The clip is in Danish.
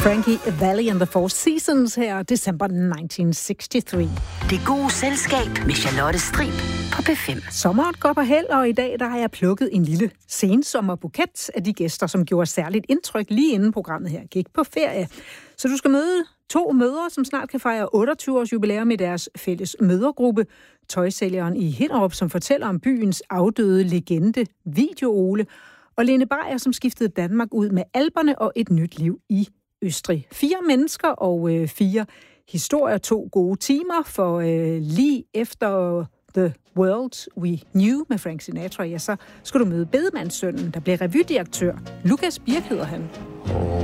Frankie Valli and the Four Seasons her december 1963. Det gode selskab med Charlotte Strib på P5. Sommeren går på held, og i dag der har jeg plukket en lille sensommerbuket af de gæster, som gjorde særligt indtryk lige inden programmet her gik på ferie. Så du skal møde 2 mødre, som snart kan fejre 28-års jubilæum i deres fælles mødergruppe. Tøjsælgeren i Hinderup, som fortæller om byens afdøde legende Video-Ole, og Lene Beyer, som skiftede Danmark ud med Alperne og et nyt liv i Østrig. 4 mennesker og 4 historier, 2 gode timer, for lige efter The World We Knew med Frank Sinatra, ja, så skal du møde bedemandssønnen, der bliver revydirektør. Lukas Birk hedder han.